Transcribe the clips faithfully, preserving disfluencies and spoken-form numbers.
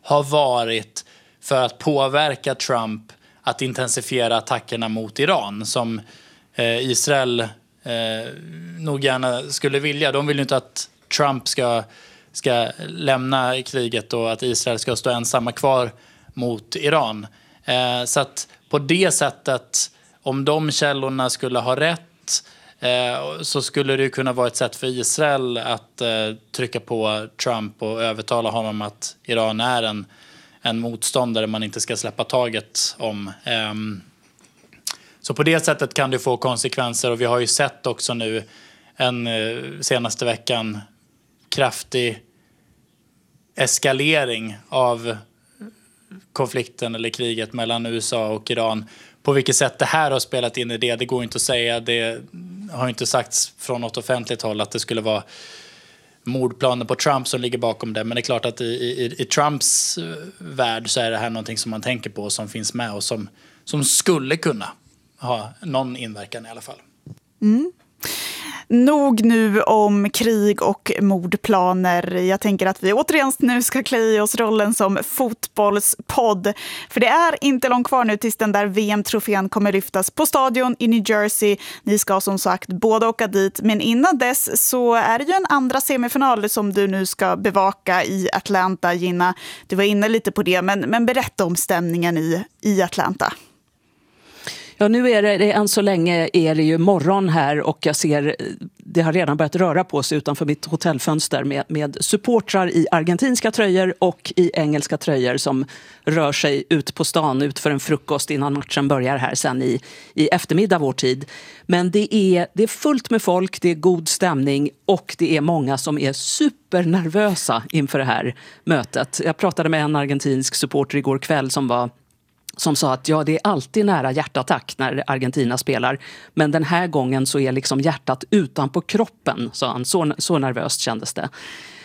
har varit för att påverka Trump att intensifiera attackerna mot Iran som eh, Israel eh, nog gärna skulle vilja. De vill ju inte att Trump ska, ska lämna kriget och att Israel ska stå ensamma kvar mot Iran. Eh, så att på det sättet, om de källorna skulle ha rätt, eh, så skulle det kunna vara ett sätt för Israel att eh, trycka på Trump och övertala honom att Iran är en, en motståndare man inte ska släppa taget om. Eh, så på det sättet kan det få konsekvenser, och vi har ju sett också nu en eh, senaste veckan kraftig eskalering av konflikten eller kriget mellan U S A och Iran. På vilket sätt det här har spelat in i det, det går inte att säga. Det har inte sagts från något offentligt håll att det skulle vara mordplaner på Trump som ligger bakom det. Men det är klart att i, i, i Trumps värld så är det här någonting som man tänker på, som finns med och som, som skulle kunna ha någon inverkan i alla fall. Mm. Nog nu om krig och mordplaner. Jag tänker att vi återigen nu ska klä i oss rollen som fotbollspodd. För det är inte långt kvar nu tills den där V M-trofén kommer lyftas på stadion i New Jersey. Ni ska som sagt båda åka dit. Men innan dess så är det ju en andra semifinal som du nu ska bevaka i Atlanta, Gina. Du var inne lite på det, men, men berätta om stämningen i, i Atlanta. Ja, nu är det, än så länge är det ju morgon här och jag ser, det har redan börjat röra på sig utanför mitt hotellfönster med, med supportrar i argentinska tröjor och i engelska tröjor som rör sig ut på stan ut för en frukost innan matchen börjar här sen i, i eftermiddag vår tid. Men det är, det är fullt med folk, det är god stämning och det är många som är supernervösa inför det här mötet. Jag pratade med en argentinsk supporter igår kväll som var som sa att ja, det är alltid nära hjärtattack när Argentina spelar. Men den här gången så är liksom hjärtat utanpå kroppen, sa han. Så, så nervöst kändes det.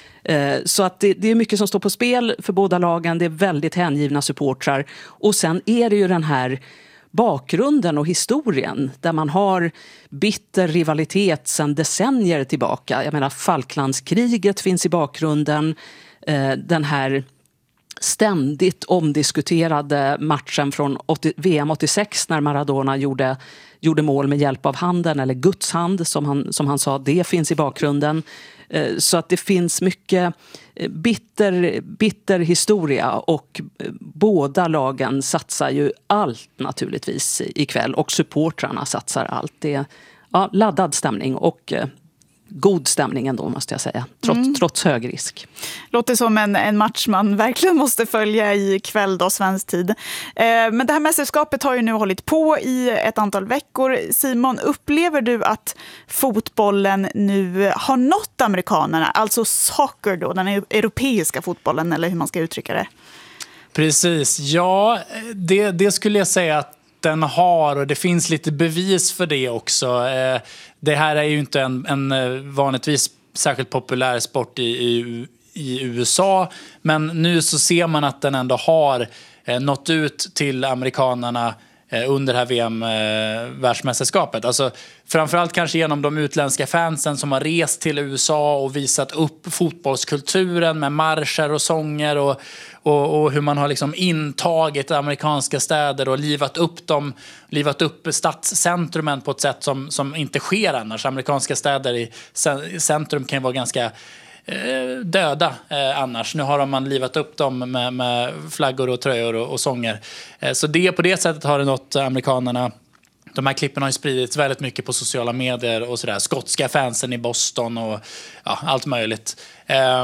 Eh, så att det, det är mycket som står på spel för båda lagen. Det är väldigt hängivna supportrar. Och sen är det ju den här bakgrunden och historien där man har bitter rivalitet sedan decennier tillbaka. Jag menar, Falklandskriget finns i bakgrunden. Eh, den här ständigt omdiskuterade matchen från V M åttiosex när Maradona gjorde, gjorde mål med hjälp av handen, eller Guds hand som han, som han sa, det finns i bakgrunden. Så att det finns mycket bitter, bitter historia och båda lagen satsar ju allt naturligtvis ikväll och supportrarna satsar allt. Det är ja, laddad stämning och god stämning ändå, måste jag säga. Trots, mm. trots hög risk. Låter som en, en match man verkligen måste följa i kväll då, svensk tid. Eh, men det här mästerskapet har ju nu hållit på i ett antal veckor. Simon, upplever du att fotbollen nu har nått amerikanerna? Alltså soccer då, den europeiska fotbollen, eller hur man ska uttrycka det? Precis, ja, det, det skulle jag säga att den har, och det finns lite bevis för det också. Det här är ju inte en, en vanligtvis särskilt populär sport i, i, i U S A, men nu så ser man att den ändå har nått ut till amerikanerna under det här V M-världsmästerskapet. Alltså, framförallt kanske genom de utländska fansen som har rest till U S A och visat upp fotbollskulturen med marscher och sånger och, och, och hur man har liksom intagit amerikanska städer och livat upp dem, livat upp stadscentrumen på ett sätt som, som inte sker annars. Amerikanska städer i centrum kan vara ganska döda eh, annars. Nu har man livat upp dem med, med flaggor och tröjor och, och sånger. Eh, så det på det sättet har det nått amerikanerna. De här klippen har ju spridits väldigt mycket på sociala medier och sådär. Skotska fansen i Boston och ja, allt möjligt. Eh,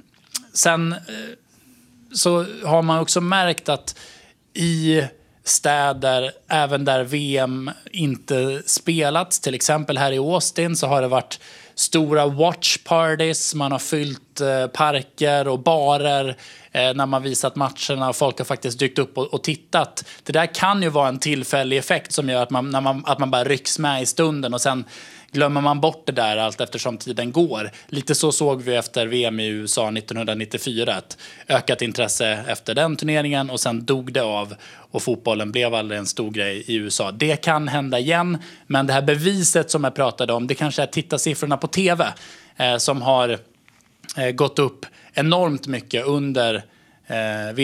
sen eh, så har man också märkt att i städer, även där V M inte spelats, till exempel här i Austin, så har det varit stora watch parties, man har fyllt eh, parker och barer eh, när man visat matcherna och folk har faktiskt dykt upp och, och tittat. Det där kan ju vara en tillfällig effekt som gör att man, när man, att man bara rycks med i stunden och sen glömmer man bort det där allt eftersom tiden går. Lite så såg vi efter V M i U S A nittonhundranittiofyra, ett ökat intresse efter den turneringen och sen dog det av och fotbollen blev aldrig en stor grej i U S A. Det kan hända igen, men det här beviset som jag pratade om, det kanske är tittarsiffrorna på tv eh, som har eh, gått upp enormt mycket under eh,